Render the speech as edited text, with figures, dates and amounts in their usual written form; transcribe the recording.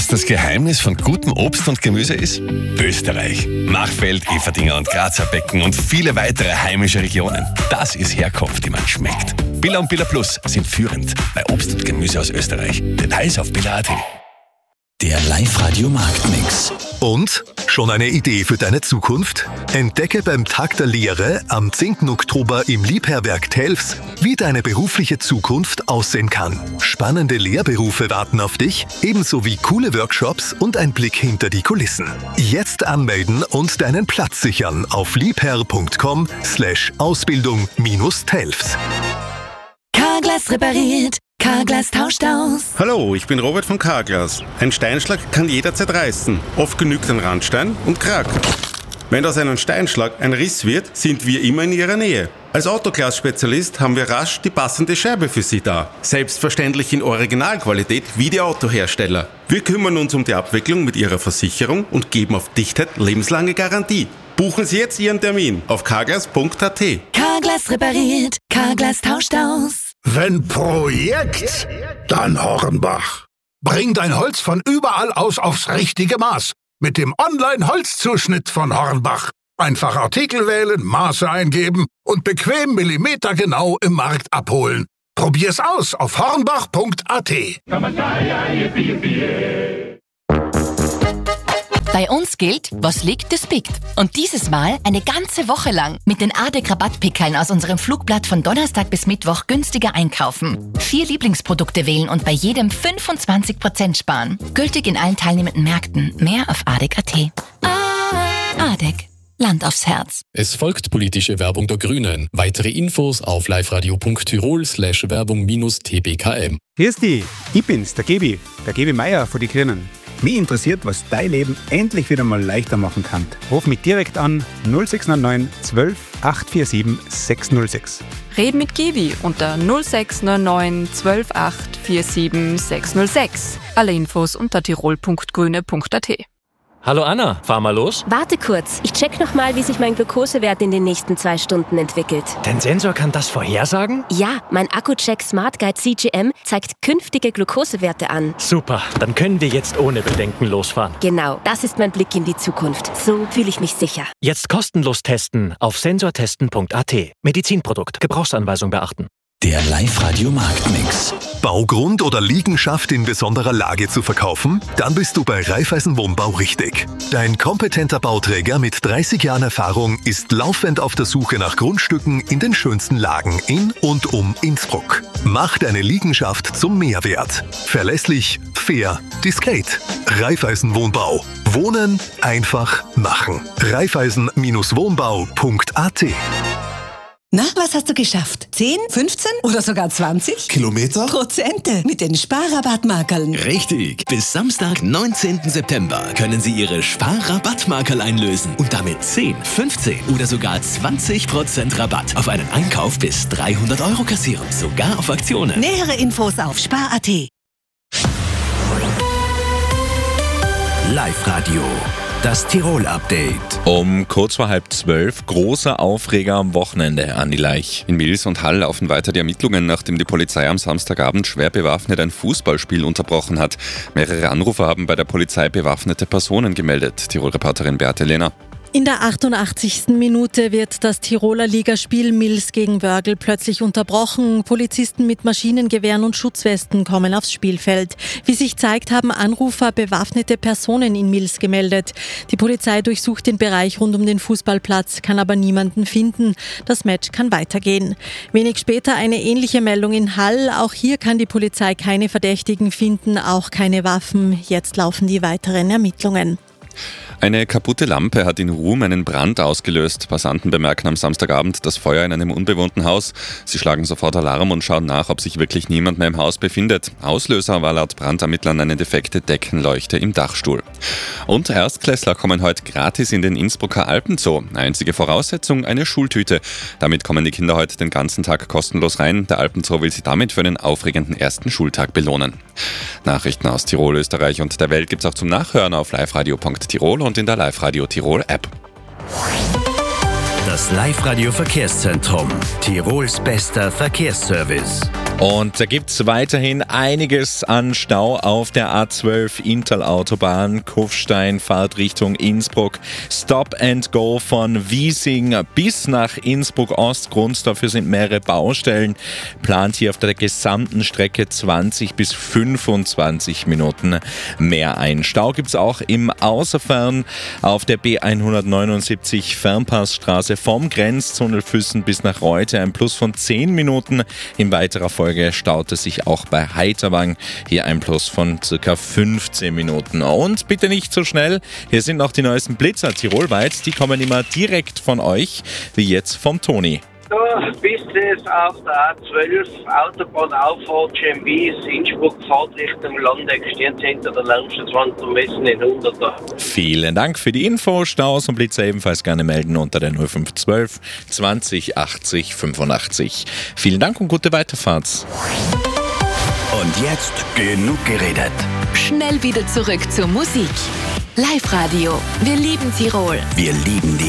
Was das Geheimnis von gutem Obst und Gemüse ist? Österreich. Machfeld, Eferdingen und Grazer Becken und viele weitere heimische Regionen. Das ist Herkunft, die man schmeckt. Billa und Billa Plus sind führend bei Obst und Gemüse aus Österreich. Details auf billa.at. Der Live-Radio-Marktmix. Und? Schon eine Idee für deine Zukunft? Entdecke beim Tag der Lehre am 10. Oktober im Liebherberg Telfs, wie deine berufliche Zukunft aussehen kann. Spannende Lehrberufe warten auf dich, ebenso wie coole Workshops und ein Blick hinter die Kulissen. Jetzt anmelden und deinen Platz sichern auf liebherr.com/Ausbildung-Telfs. Carglass repariert. Carglass tauscht aus. Hallo, ich bin Robert von Carglass. Ein Steinschlag kann jederzeit reißen. Oft genügt ein Randstein und Krack. Wenn aus einem Steinschlag ein Riss wird, sind wir immer in Ihrer Nähe. Als Autoglas-Spezialist haben wir rasch die passende Scheibe für Sie da. Selbstverständlich in Originalqualität wie die Autohersteller. Wir kümmern uns um die Abwicklung mit Ihrer Versicherung und geben auf Dichtheit lebenslange Garantie. Buchen Sie jetzt Ihren Termin auf carglass.at. Carglass repariert. Carglass tauscht aus. Wenn Projekt, dann Hornbach. Bring dein Holz von überall aus aufs richtige Maß. Mit dem Online-Holzzuschnitt von Hornbach. Einfach Artikel wählen, Maße eingeben und bequem millimetergenau im Markt abholen. Probier's aus auf hornbach.at. Bei uns gilt, was liegt, das biegt. Und dieses Mal eine ganze Woche lang mit den ADEC-Rabattpickeln aus unserem Flugblatt von Donnerstag bis Mittwoch günstiger einkaufen. 4 Lieblingsprodukte wählen und bei jedem 25% sparen. Gültig in allen teilnehmenden Märkten. Mehr auf ADEC.at. ADEC. Land aufs Herz. Es folgt politische Werbung der Grünen. Weitere Infos auf liveradio.tirol/Werbung-tbkm. Grüß dich, ich bin's, der Gebi Meier von die Grünen. Mich interessiert, was dein Leben endlich wieder mal leichter machen kann. Ruf mich direkt an 0699 12 847 606. Red mit Gebi unter 0699 12 847 606. Alle Infos unter tirol.grüne.at. Hallo Anna, fahr mal los. Warte kurz, ich check nochmal, wie sich mein Glukosewert in den nächsten 2 Stunden entwickelt. Dein Sensor kann das vorhersagen? Ja, mein Akku-Check Smart Guide CGM zeigt künftige Glukosewerte an. Super, dann können wir jetzt ohne Bedenken losfahren. Genau, das ist mein Blick in die Zukunft. So fühle ich mich sicher. Jetzt kostenlos testen auf sensortesten.at. Medizinprodukt, Gebrauchsanweisung beachten. Der Live-Radio-Marktmix. Baugrund oder Liegenschaft in besonderer Lage zu verkaufen? Dann bist du bei Raiffeisen Wohnbau richtig. Dein kompetenter Bauträger mit 30 Jahren Erfahrung ist laufend auf der Suche nach Grundstücken in den schönsten Lagen in und um Innsbruck. Mach deine Liegenschaft zum Mehrwert. Verlässlich, fair, diskret. Raiffeisen Wohnbau. Wohnen einfach machen. Raiffeisen-Wohnbau.at. Na, was hast du geschafft? 10, 15 oder sogar 20? Kilometer? Prozente mit den Sparrabattmarkerln. Richtig. Bis Samstag, 19. September können Sie Ihre Sparrabattmarkerl einlösen und damit 10, 15 oder sogar 20% Rabatt auf einen Einkauf bis 300 € kassieren. Sogar auf Aktionen. Nähere Infos auf spar.at. Live-Radio. Das Tirol-Update. Um kurz vor 11:30 großer Aufreger am Wochenende, Andi Leich. In Mils und Hall laufen weiter die Ermittlungen, nachdem die Polizei am Samstagabend schwer bewaffnet ein Fußballspiel unterbrochen hat. Mehrere Anrufer haben bei der Polizei bewaffnete Personen gemeldet. Tirol-Reporterin Beate Lehner. In der 88. Minute wird das Tiroler Ligaspiel Mils gegen Wörgl plötzlich unterbrochen. Polizisten mit Maschinengewehren und Schutzwesten kommen aufs Spielfeld. Wie sich zeigt, haben Anrufer bewaffnete Personen in Mils gemeldet. Die Polizei durchsucht den Bereich rund um den Fußballplatz, kann aber niemanden finden. Das Match kann weitergehen. Wenig später eine ähnliche Meldung in Hall. Auch hier kann die Polizei keine Verdächtigen finden, auch keine Waffen. Jetzt laufen die weiteren Ermittlungen. Eine kaputte Lampe hat in Ruhm einen Brand ausgelöst. Passanten bemerken am Samstagabend das Feuer in einem unbewohnten Haus. Sie schlagen sofort Alarm und schauen nach, ob sich wirklich niemand mehr im Haus befindet. Auslöser war laut Brandermittlern eine defekte Deckenleuchte im Dachstuhl. Und Erstklässler kommen heute gratis in den Innsbrucker Alpenzoo. Einzige Voraussetzung, eine Schultüte. Damit kommen die Kinder heute den ganzen Tag kostenlos rein. Der Alpenzoo will sie damit für einen aufregenden ersten Schultag belohnen. Nachrichten aus Tirol, Österreich und der Welt gibt's auch zum Nachhören auf liveradio.tirol und in der Live-Radio Tirol App. Das Live-Radio Verkehrszentrum. Tirols bester Verkehrsservice. Und da gibt es weiterhin einiges an Stau auf der A12 Inntal-Autobahn, Kufstein, Fahrtrichtung Innsbruck, Stop and Go von Wiesing bis nach Innsbruck-Ost. Dafür sind mehrere Baustellen. Plant hier auf der gesamten Strecke 20 bis 25 Minuten mehr ein. Stau gibt es auch im Außerfern auf der B179 Fernpassstraße vom Grenztunnel Füssen bis nach Reute. Ein Plus von 10 Minuten. In weiterer Folge staute sich auch bei Heiterwang. Hier ein Plus von ca. 15 Minuten. Und bitte nicht so schnell. Hier sind noch die neuesten Blitzer tirolweit. Die kommen immer direkt von euch, wie jetzt vom Toni. Bis es auf der A12 Autobahnauffahrt Chembies Innsbruck fahrt Richtung Landeck Stirncenter der Lärmschutzwand zum Messen in 100er. Vielen Dank für die Info. Staus und Blitzer ebenfalls gerne melden unter der 0512 20 80 85. Vielen Dank und gute Weiterfahrt. Und jetzt genug geredet. Schnell wieder zurück zur Musik. Live-Radio. Wir lieben Tirol. Wir lieben die